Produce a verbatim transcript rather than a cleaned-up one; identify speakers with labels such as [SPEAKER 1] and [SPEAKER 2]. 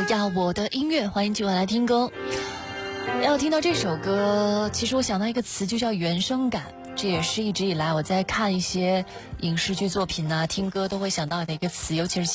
[SPEAKER 1] 呀，我的音乐，欢迎今晚来听歌。要听到这首歌，其实我想到一个词，就叫原声感。这也是一直以来我在看一些影视剧作品啊、听歌都会想到的一个词，尤其是